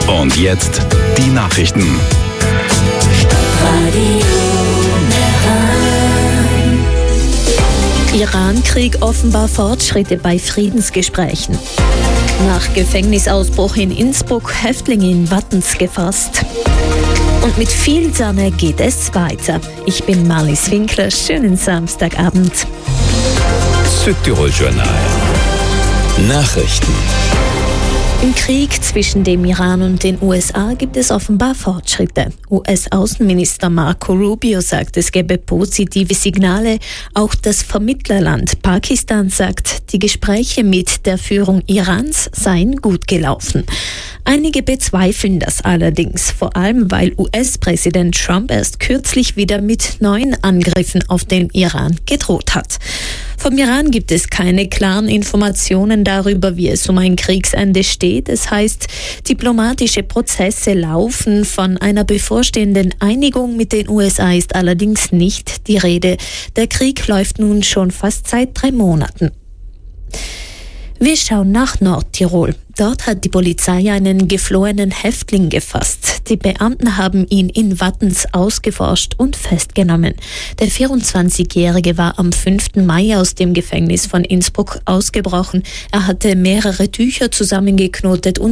Und jetzt die Nachrichten. Iran-Krieg offenbar Fortschritte bei Friedensgesprächen. Nach Gefängnisausbruch in Innsbruck Häftlinge in Wattens gefasst. Und mit viel Sonne geht es weiter. Ich bin Marlies Winkler. Schönen Samstagabend. Südtirol Journal. Nachrichten. Im Krieg zwischen dem Iran und den USA gibt es offenbar Fortschritte. US-Außenminister Marco Rubio sagt, es gäbe positive Signale. Auch das Vermittlerland Pakistan sagt, die Gespräche mit der Führung Irans seien gut gelaufen. Einige bezweifeln das allerdings, vor allem weil US-Präsident Trump erst kürzlich wieder mit neuen Angriffen auf den Iran gedroht hat. Vom Iran gibt es keine klaren Informationen darüber, wie es um ein Kriegsende steht. Es heißt, diplomatische Prozesse laufen. Von einer bevorstehenden Einigung mit den USA ist allerdings nicht die Rede. Der Krieg läuft nun schon fast seit 3 Monaten. Wir schauen nach Nordtirol. Dort hat die Polizei einen geflohenen Häftling gefasst. Die Beamten haben ihn in Wattens ausgeforscht und festgenommen. Der 24-Jährige war am 5. Mai aus dem Gefängnis von Innsbruck ausgebrochen. Er hatte mehrere Tücher zusammengeknotet und